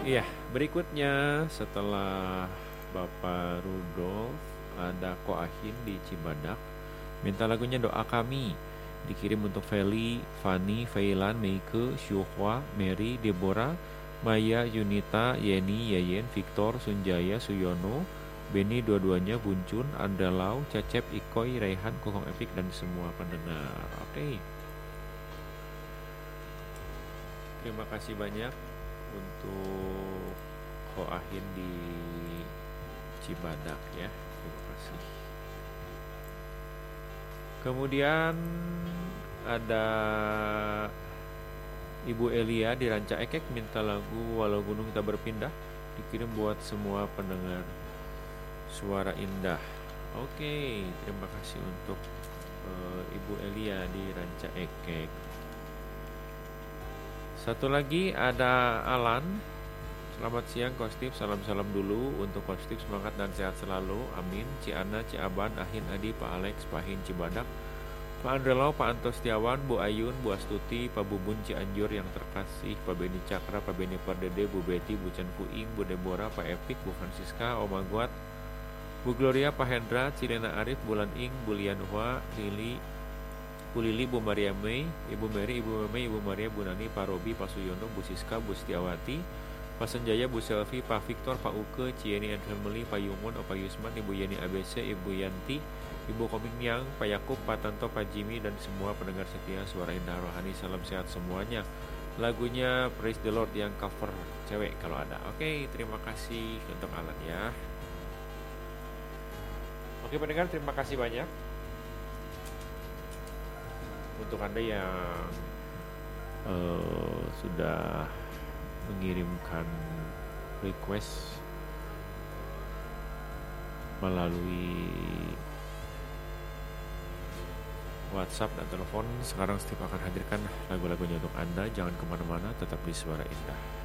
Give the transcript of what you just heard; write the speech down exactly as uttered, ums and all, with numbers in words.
Iya, berikutnya setelah Bapak Rudolf ada Ko Ahin di Cibadak. Minta lagunya Doa Kami. Dikirim untuk Feli, Fani, Feilan, Meike, Syuhwa, Mary, Deborah, Maya, Yunita, Yeni, Yayen, Victor, Sunjaya, Suyono, Beni dua-duanya, Buncun, Andalau, Cecep, Ikoy, Raihan, Kokong Epik, dan semua pendengar. Oke. Terima kasih banyak untuk Ko Ahin di Cibadak ya. Terima kasih. Kemudian ada Ibu Elia di Ranca Ekek minta lagu Walau Gunung Kita Berpindah, dikirim buat semua pendengar Suara Indah. Oke, terima kasih untuk uh, Ibu Elia di Ranca Ekek. Satu lagi ada Alan. Selamat siang Kostip, salam-salam dulu untuk Kostip, semangat dan sehat selalu, amin. Ci Ana, Ci Aban, Ahin, Adi, Pak Alex, Pak Hin, Cibadak, Pak Andrelau, Pak Anto Setiawan, Bu Ayun, Bu Astuti, Pak Bubun Cianjur yang terkasih, Pak Beni Cakra, Pak Beni Pardede, Bu Betty, Bu Chan Kuing, Bu Deborah, Pak Epik, Bu Francisca, Oma Guat, Bu Gloria, Pak Hendra, Cilena Arif, Bulan Ing, Bu Lianhua, Lili, Bu Lili, Bu Maria Mei, Ibu Mary, Ibu Meme, Ibu Maria, Bu Nani, Pak Robi, Pak Suyono, Bu Siska, Bu Setiawati, Pak Senjaya, Bu Selvi, Pak Victor, Pak Uke, Cieni and Family, Pak Yungun, Opa Yusman, Ibu Yeni A B C, Ibu Yanti, Ibu Koming Yang, Pak Yakub, Pak Tanto, Pak Jimmy, dan semua pendengar setia Suara Indah Rohani. Salam sehat semuanya. Lagunya Praise the Lord yang cover cewek kalau ada. Oke, terima kasih untuk Alan ya. Oke pendengar, terima kasih banyak untuk Anda yang uh, sudah mengirimkan request melalui WhatsApp dan telepon. Sekarang Steve akan hadirkan lagu-lagunya untuk Anda. Jangan kemana-mana, tetap di Suara Indah.